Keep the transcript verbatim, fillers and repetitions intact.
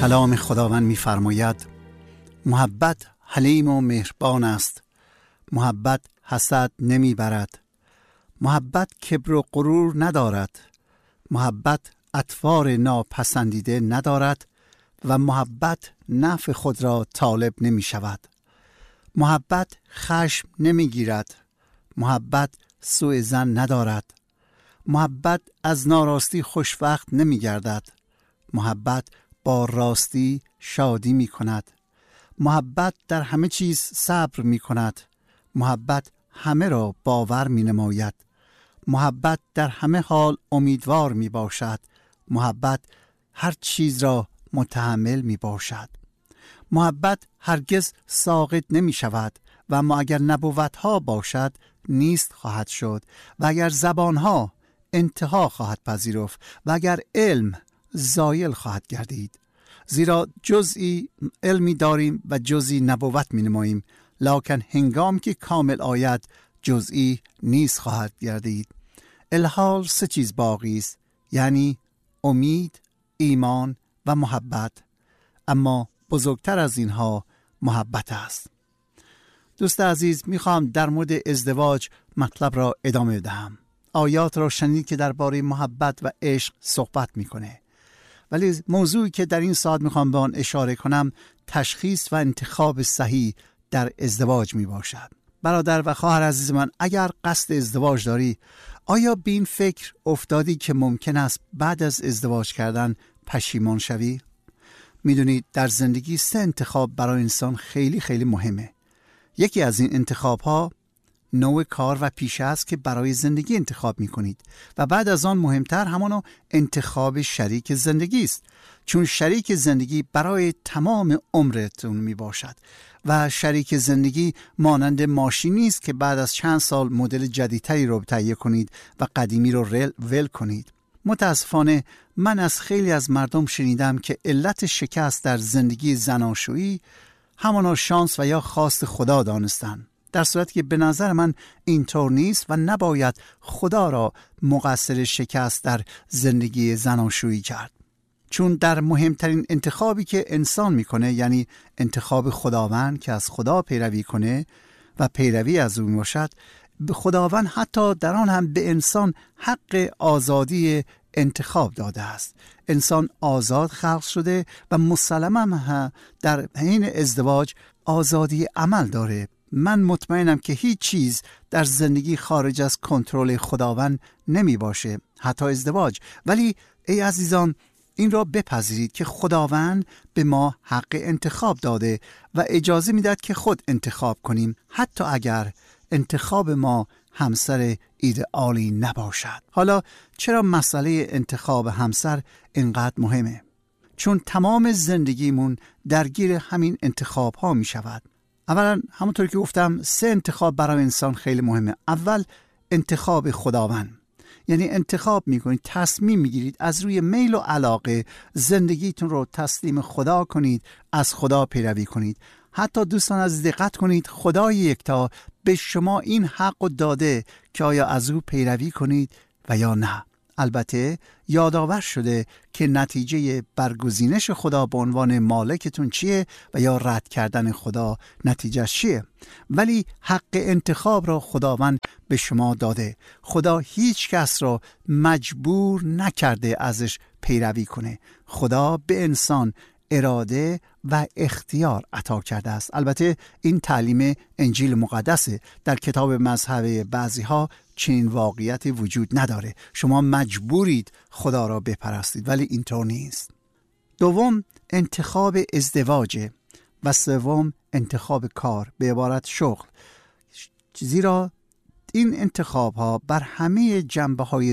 کلام خداوند می‌فرماید محبت حلیم و مهربان است، محبت حسد نمی‌برد، محبت کبر و غرور ندارد، محبت اطوار ناپسندیده ندارد و محبت نفع خود را طالب نمی‌شود. محبت خشم نمی‌گیرد، محبت سوء ظن ندارد، محبت از ناراستی خوشوقت نمی‌گردد، محبت با راستی شادی می کند، محبت در همه چیز صبر می کند، محبت همه را باور می نماید، محبت در همه حال امیدوار می باشد، محبت هر چیز را متحمل می باشد. محبت هرگز ساقط نمی شود و اما اگر نبوتها باشد نیست خواهد شد و اگر زبانها انتها خواهد پذیرفت و اگر علم زایل خواهد گردید. زیرا جزئی علمی داریم و جزئی نبوت می نماییم، لکن هنگام که کامل آید جزئی نیست خواهد گردید. الحال سه چیز باقی است، یعنی امید، ایمان و محبت، اما بزرگتر از اینها محبت است. دوست عزیز، میخوام در مورد ازدواج مطلب را ادامه بدهم. آیات را شنید که درباره محبت و عشق صحبت میکنه، ولی موضوعی که در این ساعت میخوام به آن اشاره کنم تشخیص و انتخاب صحیح در ازدواج می باشد. برادر و خواهر عزیز من، اگر قصد ازدواج داری، آیا به این فکر افتادی که ممکن است بعد از ازدواج کردن پشیمان شوی؟ میدونید در زندگی سه انتخاب برای انسان خیلی خیلی مهمه. یکی از این انتخاب ها نوع کار و پیشه است که برای زندگی انتخاب می کنید و بعد از آن مهمتر همانو انتخاب شریک زندگی است، چون شریک زندگی برای تمام عمرتون می باشد و شریک زندگی مانند ماشینی است که بعد از چند سال مدل جدیدتری رو تهیه کنید و قدیمی رو ول کنید. متاسفانه من از خیلی از مردم شنیدم که علت شکست در زندگی زناشویی همانا شانس و یا خواست خدا دانستن، در صورتی که به نظر من اینطور نیست و نباید خدا را مقصر شکست در زندگی زناشویی کرد، چون در مهمترین انتخابی که انسان میکنه، یعنی انتخاب خداوند که از خدا پیروی کنه و پیروی از او باشد، خداوند حتی در آن هم به انسان حق آزادی انتخاب داده است. انسان آزاد خلق شده و مسلماً در حین ازدواج آزادی عمل داره. من مطمئنم که هیچ چیز در زندگی خارج از کنترل خداوند نمی باشه، حتی ازدواج. ولی ای عزیزان، این را بپذیرید که خداوند به ما حق انتخاب داده و اجازه میدهد که خود انتخاب کنیم، حتی اگر انتخاب ما همسر ایدئالی نباشد. حالا چرا مسئله انتخاب همسر اینقدر مهمه؟ چون تمام زندگیمون درگیر همین انتخاب ها می شود. اولا همونطور که گفتم سه انتخاب برای انسان خیلی مهمه. اول انتخاب خداوند، یعنی انتخاب میکنید، تصمیم میگیرید از روی میل و علاقه زندگیتون رو تسلیم خدا کنید، از خدا پیروی کنید. حتی دوستان از دقت کنید، خدای یکتا به شما این حق داده که آیا از او پیروی کنید و یا نه. البته یادآور شده که نتیجه برگزینش خدا به عنوان مالکتون چیه و یا رد کردن خدا نتیجه چیه، ولی حق انتخاب را خداوند به شما داده. خدا هیچ کس را مجبور نکرده ازش پیروی کنه. خدا به انسان اراده و اختیار عطا کرده است. البته این تعلیم انجیل مقدسه. در کتاب مذهب بعضی ها چنین واقعیتی وجود نداره. شما مجبورید خدا را بپرستید، ولی اینطور نیست. دوم انتخاب ازدواج و سوم انتخاب کار، به عبارت شغل. زیرا این انتخاب ها بر همه جنبه های